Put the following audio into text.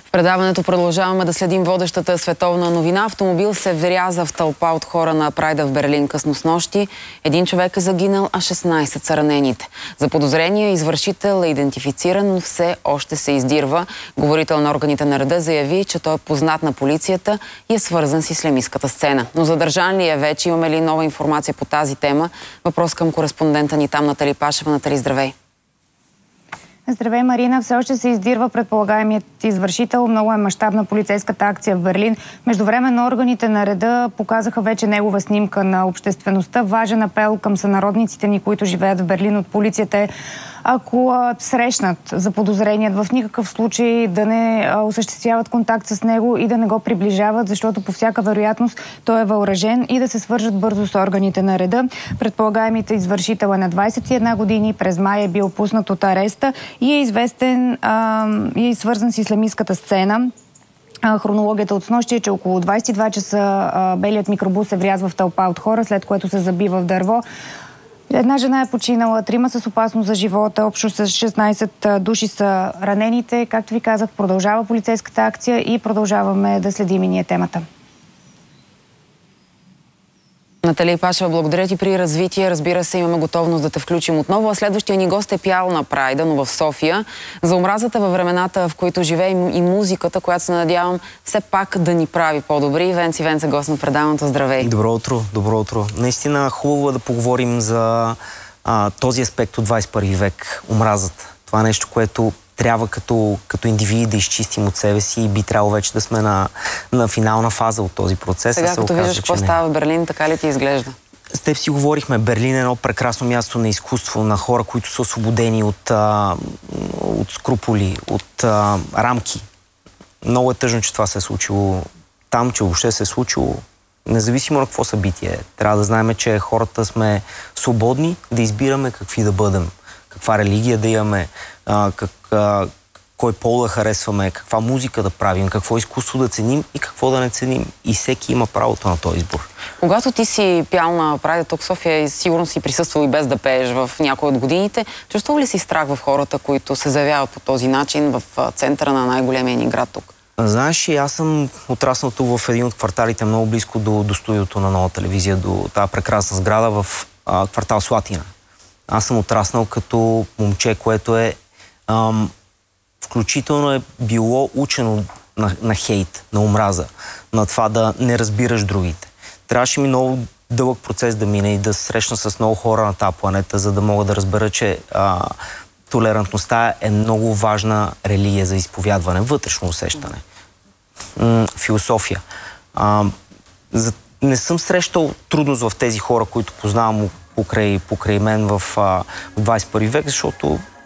В предаването продължаваме да следим водещата световна новина. Автомобил се вряза в тълпа от хора на Прайда в Берлин късно снощи. Един човек е загинал, а 16 са ранените. За подозрение извършител е идентифициран, но все още се издирва. Говорител на органите на реда заяви, че той е познат на полицията и е свързан с ислямистката сцена. Но задържан ли е вече? Имаме ли нова информация по тази тема? Въпрос към кореспондента ни там, Натали Пашева. Натали, здравей! Здравей, Марина. Все още се издирва предполагаемият извършител. Много е мащабна полицейската акция в Берлин. Междувременно органите на реда показаха вече негова снимка на обществеността. Важен апел към сънародниците ни, които живеят в Берлин от полицията е, ако срещнат заподозреният, в никакъв случай да не осъществяват контакт с него и да не го приближават, защото по всяка вероятност той е въоръжен, и да се свържат бързо с органите на реда. Предполагаемите извършител е на 21 години, през май е бил пуснат от ареста и е известен и е свързан с ислямистката сцена. Хронологията от снощи е, че около 22 часа белият микробус се врязва в тълпа от хора, след което се забива в дърво. Една жена е починала, 3 с опасност за живота, общо с 16 души са ранените. Както ви казах, продължава полицейската акция и продължаваме да следим и ние темата. Натали Пашева, благодаря ти. При развитие, разбира се, имаме готовност да те включим отново. А следващия ни гост е пял на Прайда, но в София. За омразата във времената, в които живеем, и музиката, която се надявам все пак да ни прави по-добри. Венци Венца, гост на предаването. Здравей! Добро утро, добро утро. Наистина хубаво е да поговорим за този аспект от 21 век. Омразата. Това е нещо, което трябва като индивиди да изчистим от себе си, и би трябвало вече да сме на финална фаза от този процес. Сега, като виждаш какво става в Берлин, така ли ти изглежда? С теб си говорихме. Берлин е едно прекрасно място на изкуство, на хора, които са освободени от скруполи, от рамки. Много е тъжно, че това се е случило там, че въобще се е случило. Независимо на какво събитие. Трябва да знаем, че хората сме свободни да избираме какви да бъдем. Каква религия да имаме, кой пол да харесваме, каква музика да правим, какво изкуство да ценим и какво да не ценим. И всеки има правото на този избор. Когато ти си пял на Прайда тук в София и сигурно си присъствал и без да пееш в някои от годините, чувствал ли си страх в хората, които се заявяват по този начин в центъра на най-големия ни град тук? Знаеш, аз съм отраснал тук в един от кварталите, много близко до студиото на Нова телевизия, до тази прекрасна сграда в квартал Слатина. Аз съм отраснал като момче, което е включително е било учено на хейт, на омраза, на това да не разбираш другите. Трябваше ми много дълъг процес да мине и да се срещна с много хора на тази планета, за да мога да разбера, че толерантността е много важна религия за изповядване, вътрешно усещане. Философия. Не съм срещал трудност в тези хора, които познавам покрай мен в 21 век, защото